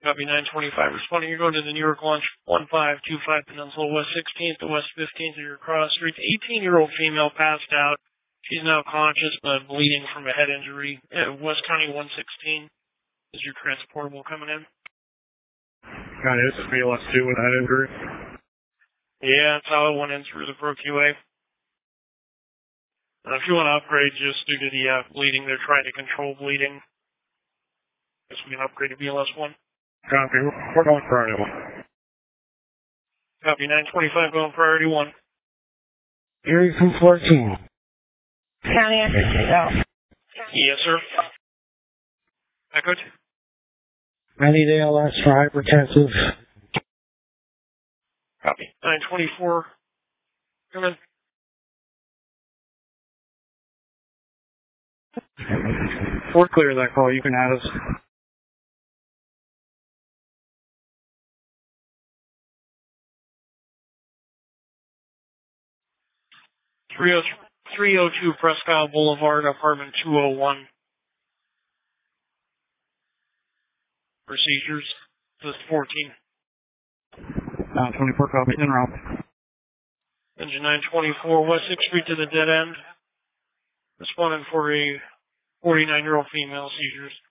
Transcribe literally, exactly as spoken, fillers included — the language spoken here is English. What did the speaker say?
Copy nine twenty-five. Responding, you're going to the New York Launch one five two five Peninsula West sixteenth to West fifteenth of your cross street. eighteen-year-old female passed out. She's now conscious but bleeding from a head injury. At West County one sixteen. Is your transportable coming in? Got it. It's B L S two with head injury. Yeah, that's how it went in through the Pro Q A. Uh, if you want to upgrade just due to the uh, bleeding, they're trying to control bleeding. Guess we can upgrade to B L S one. Copy. We're going priority one. Copy nine twenty-five going priority one. Erie from fourteen. County F. Yes, sir. Echoed. I need A L S for hypertensive. Copy. nine twenty-four. Come in. We're clear of that call. You can add us. three oh two Presque Isle Boulevard, apartment two oh one. Procedures. This is fourteen. nine twenty-four, copy. En route. Engine nine twenty-four, West sixth Street to the dead end. Responding for a forty-nine-year-old female, seizures.